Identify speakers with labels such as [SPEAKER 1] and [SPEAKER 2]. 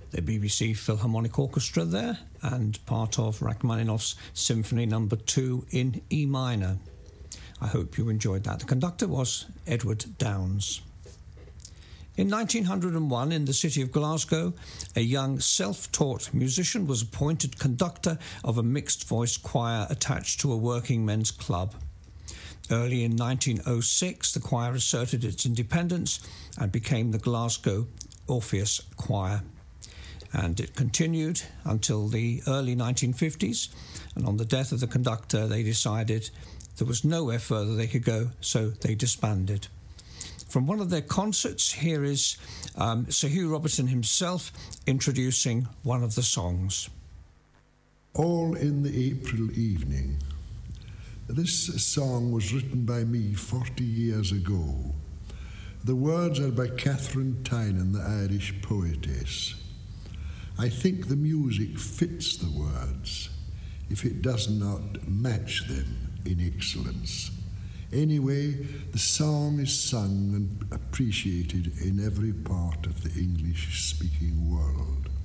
[SPEAKER 1] the BBC Philharmonic Orchestra there, and part of Rachmaninoff's Symphony No. 2 in E minor. I hope you enjoyed that. The conductor was Edward Downes. In 1901, in the city of Glasgow, a young self-taught musician was appointed conductor of a mixed-voice choir attached to a working men's club. Early in 1906, the choir asserted its independence and became the Glasgow Orpheus Choir. And it continued until the early 1950s, and on the death of the conductor, they decided there was nowhere further they could go, so they disbanded. From one of their concerts, here is Sir Hugh Robertson himself introducing one of the songs.
[SPEAKER 2] All in the April Evening. This song was written by me 40 years ago. The words are by Catherine Tynan, the Irish poetess. I think the music fits the words, if it does not match them in excellence. Anyway, the song is sung and appreciated in every part of the English-speaking world.